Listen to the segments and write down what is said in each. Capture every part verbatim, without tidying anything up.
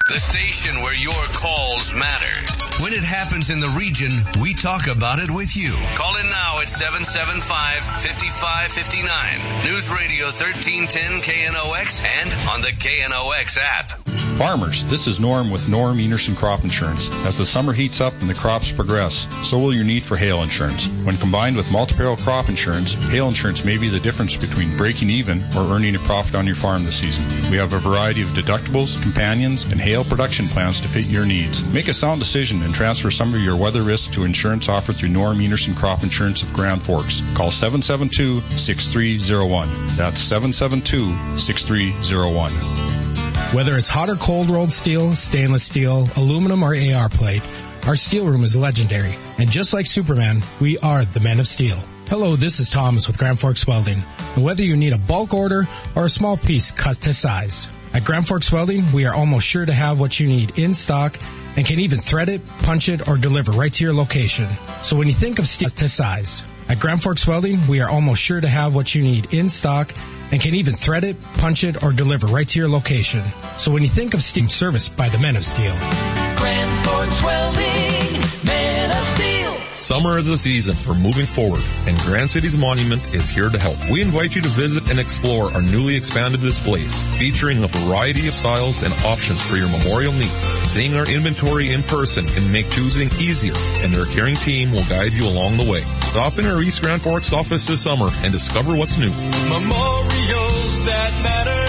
The station where your calls matter. When it happens in the region, we talk about it with you. Call in now at seven seven five, five five five nine. News Radio thirteen ten K N O X and on the K N O X app. Farmers, this is Norm with Norm Enerson Crop Insurance. As the summer heats up and the crops progress, so will your need for hail insurance. When combined with multi-peril crop insurance, hail insurance may be the difference between breaking even or earning a profit on your farm this season. We have a variety of deductibles, companions, and hail production plans to fit your needs. Make a sound decision and transfer some of your weather risk to insurance offered through Norm Enerson Crop Insurance of Grand Forks. Call seven seven two, six three zero one. That's seven seven two, six three zero one. Whether it's hot or cold rolled steel, stainless steel, aluminum, or A R plate, our steel room is legendary. And just like Superman, we are the men of steel. Hello, this is Thomas with Grand Forks Welding. And whether you need a bulk order or a small piece cut to size, at Grand Forks Welding, we are almost sure to have what you need in stock and can even thread it, punch it, or deliver right to your location. So when you think of steel to size, at Grand Forks Welding, we are almost sure to have what you need in stock and can even thread it, punch it, or deliver right to your location. So when you think of steel, serviced by the men of steel. Grand Forks Welding, men of steel. Summer is the season for moving forward, and Grand Cities Monument is here to help. We invite you to visit and explore our newly expanded displays, featuring a variety of styles and options for your memorial needs. Seeing our inventory in person can make choosing easier, and our caring team will guide you along the way. Stop in our East Grand Forks office this summer and discover what's new. Memorials that matter.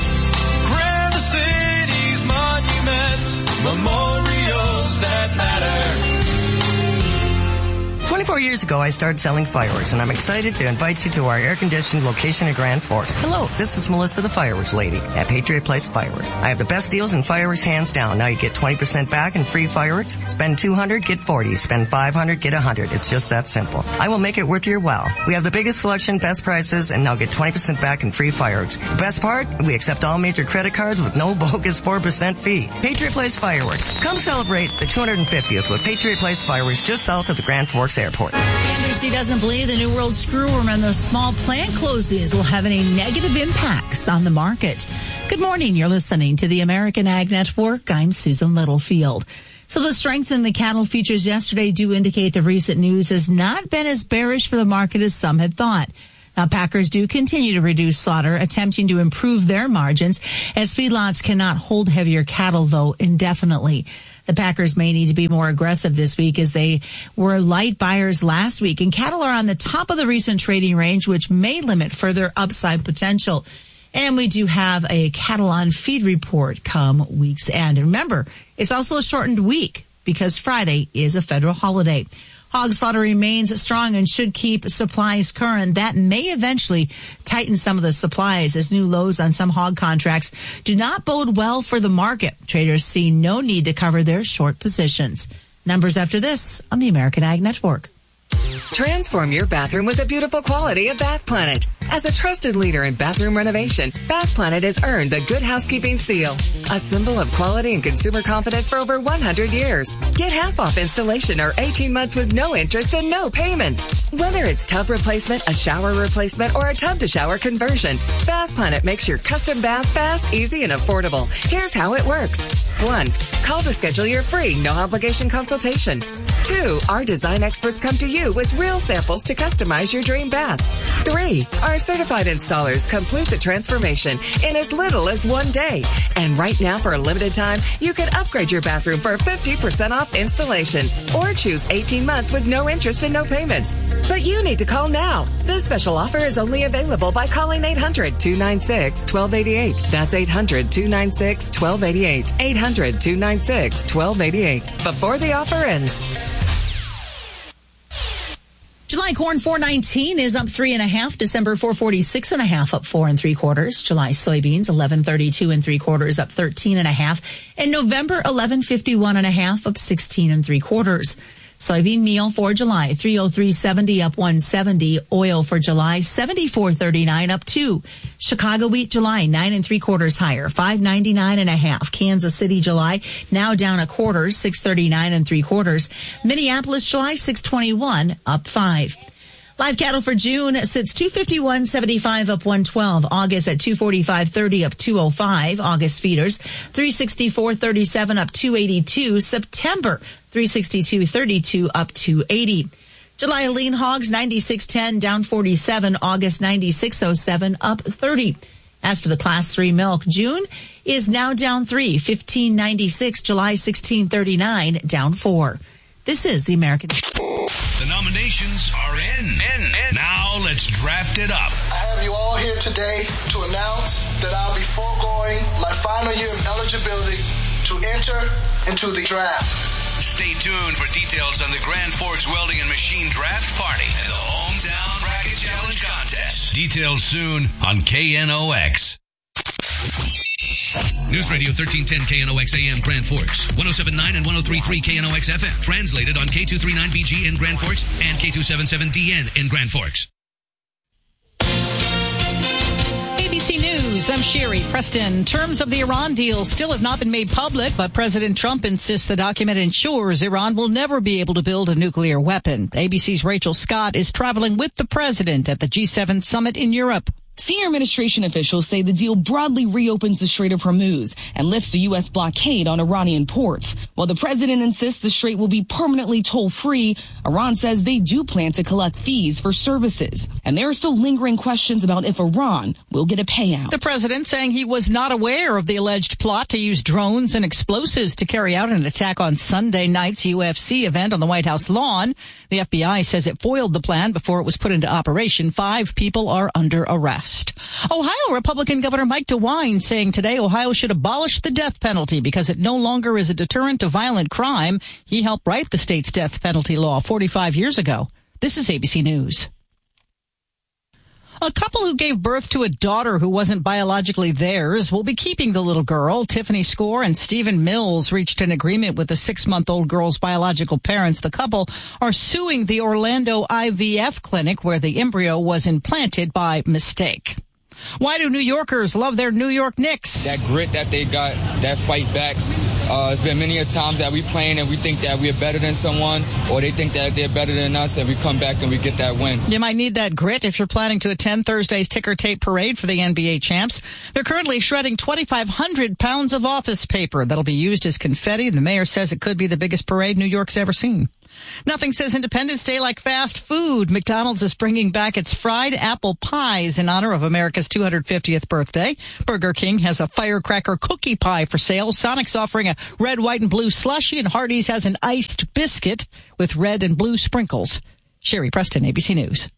Grand Cities Monument. Memorials that matter. twenty-four years ago, I started selling fireworks, and I'm excited to invite you to our air-conditioned location at Grand Forks. Hello, this is Melissa, the fireworks lady at Patriot Place Fireworks. I have the best deals in fireworks, hands down. Now you get twenty percent back in free fireworks. Spend two hundred dollars, get forty dollars. Spend five hundred dollars, get one hundred dollars. It's just that simple. I will make it worth your while. We have the biggest selection, best prices, and now get twenty percent back in free fireworks. The best part? We accept all major credit cards with no bogus four percent fee. Patriot Place Fireworks. Come celebrate the two hundred fiftieth with Patriot Place Fireworks just south of the Grand Forks Airport. Industry doesn't believe the New World Screwworm and those small plant closings will have any negative impacts on the market. Good morning. You're listening to the American Ag Network. I'm Susan Littlefield. So the strength in the cattle futures yesterday do indicate the recent news has not been as bearish for the market as some had thought. Now, packers do continue to reduce slaughter, attempting to improve their margins, as feedlots cannot hold heavier cattle, though, indefinitely. The packers may need to be more aggressive this week as they were light buyers last week, and cattle are on the top of the recent trading range, which may limit further upside potential. And we do have a cattle on feed report come week's end. And remember, it's also a shortened week because Friday is a federal holiday. Hog slaughter remains strong and should keep supplies current. That may eventually tighten some of the supplies as new lows on some hog contracts do not bode well for the market. Traders see no need to cover their short positions. Numbers after this on the American Ag Network. Transform your bathroom with the beautiful quality of Bath Planet. As a trusted leader in bathroom renovation, Bath Planet has earned the Good Housekeeping Seal, a symbol of quality and consumer confidence for over one hundred years. Get half off installation or eighteen months with no interest and no payments. Whether it's tub replacement, a shower replacement, or a tub-to-shower conversion, Bath Planet makes your custom bath fast, easy, and affordable. Here's how it works. One, call to schedule your free, no-obligation consultation. Two, our design experts come to you with real samples to customize your dream bath. Three, our certified installers complete the transformation in as little as one day. And right now, for a limited time, you can upgrade your bathroom for fifty percent off installation or choose eighteen months with no interest and no payments. But you need to call now. This special offer is only available by calling eight hundred, two nine six, one two eight eight. That's eight hundred, two nine six, one two eight eight. eight hundred, two nine six, one two eight eight. Before the offer ends. July corn four nineteen is up three and a half. December four forty-six and a half up four and three quarters. July soybeans eleven thirty-two and three quarters up thirteen and a half. And November eleven fifty-one and a half up sixteen and three quarters. Soybean meal for July three oh three seventy up one seventy. Oil for July seventy-four thirty-nine up two. Chicago wheat July nine and three quarters higher five ninety-nine and a half. Kansas City July now down a quarter six thirty-nine and three quarters. Minneapolis July six twenty-one up five. Live cattle for June sits two fifty-one seventy-five up one twelve. August at two forty-five thirty up two oh five. August feeders three sixty-four thirty-seven up two eighty-two. September three sixty-two thirty-two up two eighty. July lean hogs ninety-six ten down forty-seven. August ninety-six oh seven up thirty. As for the class three milk, June is now down three, fifteen ninety-six. July sixteen thirty-nine down four. This is the American. The nominations are in. in, in. Now let's draft it up. I have you all here today to announce that I'll be foregoing my final year of eligibility to enter into the draft. Stay tuned for details on the Grand Forks Welding and Machine Draft Party and the Hometown Bracket Challenge Contest. Details soon on K N O X. News Radio thirteen ten K N O X A M Grand Forks, one oh seven point nine and one oh three point three K N O X F M. Translated on K two thirty-nine B G in Grand Forks and K two seventy-seven D N in Grand Forks. A B C News, I'm Sherry Preston. Terms of the Iran deal still have not been made public, but President Trump insists the document ensures Iran will never be able to build a nuclear weapon. A B C's Rachel Scott is traveling with the president at the G seven summit in Europe. Senior administration officials say the deal broadly reopens the Strait of Hormuz and lifts the U S blockade on Iranian ports. While the president insists the strait will be permanently toll-free, Iran says they do plan to collect fees for services. And there are still lingering questions about if Iran will get a payout. The president saying he was not aware of the alleged plot to use drones and explosives to carry out an attack on Sunday night's U F C event on the White House lawn. The F B I says it foiled the plan before it was put into operation. Five people are under arrest. Ohio Republican Governor Mike DeWine saying today Ohio should abolish the death penalty because it no longer is a deterrent to violent crime. He helped write the state's death penalty law forty-five years ago. This is A B C News. A couple who gave birth to a daughter who wasn't biologically theirs will be keeping the little girl. Tiffany Score and Stephen Mills reached an agreement with the six-month-old girl's biological parents. The couple are suing the Orlando I V F clinic where the embryo was implanted by mistake. Why do New Yorkers love their New York Knicks? That grit that they got, that fight back. Uh, it's been many a times that we playing and we think that we're better than someone, or they think that they're better than us, and we come back and we get that win. You might need that grit if you're planning to attend Thursday's ticker tape parade for the N B A champs. They're currently shredding twenty-five hundred pounds of office paper that'll be used as confetti. The mayor says it could be the biggest parade New York's ever seen. Nothing says Independence Day like fast food. McDonald's is bringing back its fried apple pies in honor of America's two hundred fiftieth birthday. Burger King has a firecracker cookie pie for sale. Sonic's offering a red, white, and blue slushie, and Hardee's has an iced biscuit with red and blue sprinkles. Sherry Preston, A B C News.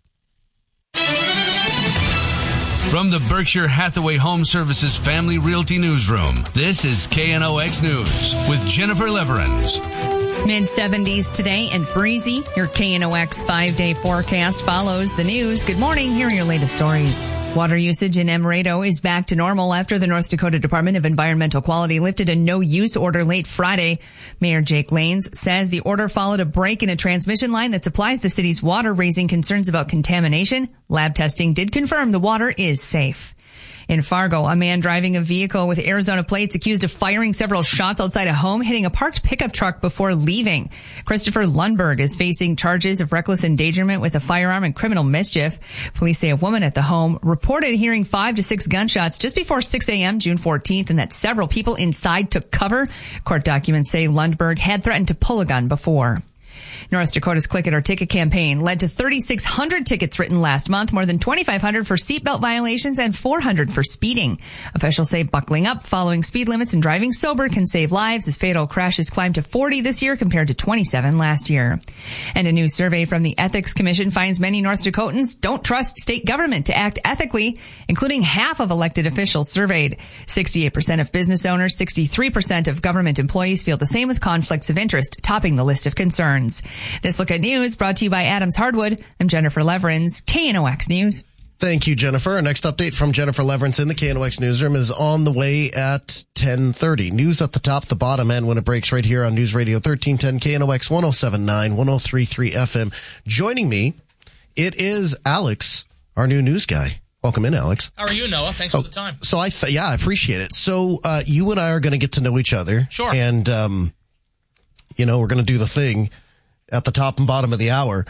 From the Berkshire Hathaway Home Services Family Realty Newsroom, this is K N O X News with Jennifer Leverins. mid seventies today and breezy. Your K N O X five-day forecast follows the news. Good morning. Here are your latest stories. Water usage in Emerado is back to normal after the North Dakota Department of Environmental Quality lifted a no-use order late Friday. Mayor Jake Lanes says the order followed a break in a transmission line that supplies the city's water, raising concerns about contamination. Lab testing did confirm the water is safe. In Fargo, a man driving a vehicle with Arizona plates accused of firing several shots outside a home, hitting a parked pickup truck before leaving. Christopher Lundberg is facing charges of reckless endangerment with a firearm and criminal mischief. Police say a woman at the home reported hearing five to six gunshots just before six a.m. June fourteenth and that several people inside took cover. Court documents say Lundberg had threatened to pull a gun before. North Dakota's Click It or Ticket campaign led to thirty-six hundred tickets written last month, more than twenty-five hundred for seatbelt violations and four hundred for speeding. Officials say buckling up, following speed limits, and driving sober can save lives as fatal crashes climbed to forty this year compared to twenty-seven last year. And a new survey from the Ethics Commission finds many North Dakotans don't trust state government to act ethically, including half of elected officials surveyed. sixty-eight percent of business owners, sixty-three percent of government employees feel the same with conflicts of interest, topping the list of concerns. This Look at News brought to you by Adams Hardwood. I'm Jennifer Leverins, K N O X News. Thank you, Jennifer. Our next update from Jennifer Leverins in the K N O X newsroom is on the way at ten thirty. News at the top, the bottom, and when it breaks right here on News Radio thirteen ten K N O X one oh seven point nine, one oh three point three F M. Joining me, it is Alex, our new news guy. Welcome in, Alex. How are you, Noah? Thanks oh, for the time. So I, th- yeah, I appreciate it. So uh, you and I are going to get to know each other. Sure. And, um, you know, we're going to do the thing at the top and bottom of the hour.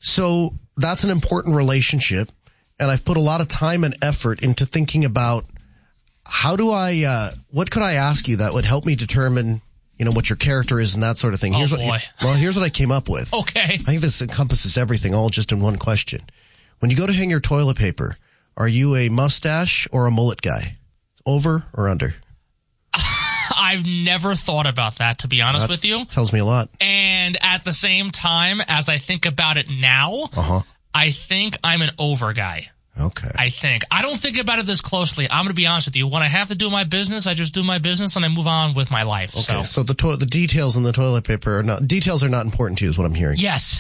So that's an important relationship. And I've put a lot of time and effort into thinking about how do I, uh, what could I ask you that would help me determine, you know, what your character is and that sort of thing. Oh, here's boy. What, well, here's what I came up with. Okay. I think this encompasses everything all just in one question. When you go to hang your toilet paper, are you a mustache or a mullet guy? Over or under? I've never thought about that, to be honest That with you. Tells me a lot. And at the same time, as I think about it now, Uh-huh. I think I'm an over guy. Okay. I think. I don't think about it this closely. I'm going to be honest with you. When I have to do my business, I just do my business and I move on with my life. Okay, so, So, the to- the details in the toilet paper are not, details are not important to you is what I'm hearing. yes.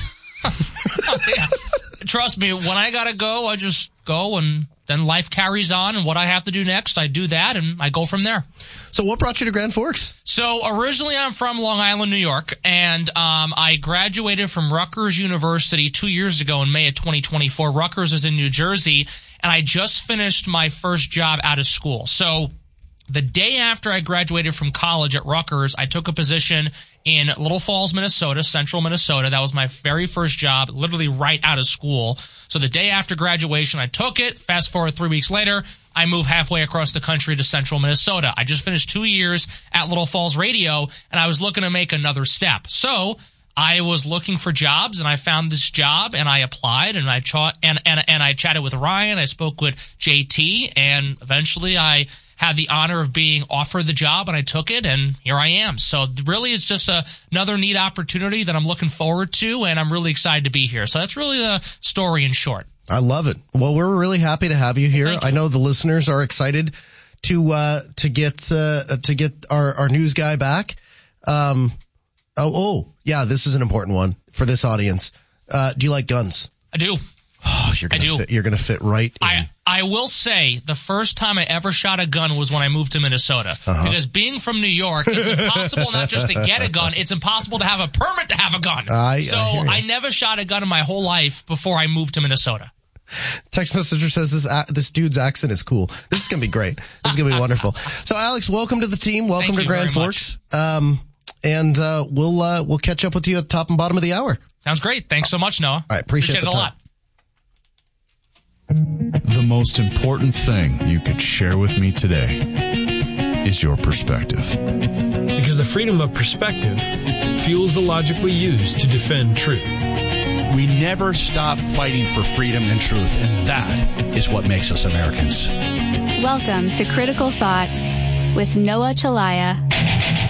Yeah. Trust me, when I got to go, I just go and then life carries on, and what I have to do next, I do that, and I go from there. So what brought you to Grand Forks? So originally I'm from Long Island, New York, and um, I graduated from Rutgers University two years ago in May of twenty twenty-four. Rutgers is in New Jersey, and I just finished my first job out of school. So the day after I graduated from college at Rutgers, I took a position in Little Falls, Minnesota, central Minnesota. That was my very first job, literally right out of school. So the day after graduation, I took it. Fast forward three weeks later, I moved halfway across the country to central Minnesota. I just finished two years at Little Falls Radio, and I was looking to make another step. So I was looking for jobs, and I found this job, and I applied, and I ch- and, and, and I chatted with Ryan. I spoke with J T, and eventually I had the honor of being offered the job, and I took it, and here I am. So really, it's just a, another neat opportunity that I'm looking forward to, and I'm really excited to be here. So that's really the story in short. I love it. Well, we're really happy to have you here. Well, you. I know the listeners are excited to uh, to get uh, to get our, our news guy back. Um, oh, oh, yeah, this is an important one for this audience. Uh, do you like guns? I do. Oh, you're gonna I do. fit, you're gonna fit right in. I, I will say the first time I ever shot a gun was when I moved to Minnesota. Uh-huh. Because being from New York, it's impossible not just to get a gun, it's impossible to have a permit to have a gun. I- I so hear you. I never shot a gun in my whole life before I moved to Minnesota. Text messenger says this uh, this dude's accent is cool. This is gonna be great. This is gonna be wonderful. So, Alex, welcome to the team. Welcome Thank to you Grand very Forks. Um, and uh, we'll uh, we'll catch up with you at the top and bottom of the hour. Sounds great. Thanks so much, Noah. All right, appreciate, Appreciate the it a time. lot. The most important thing you could share with me today is your perspective. Because the freedom of perspective fuels the logic we use to defend truth. We never stop fighting for freedom and truth, and that is what makes us Americans. Welcome to Critical Thought with Noah Chalaya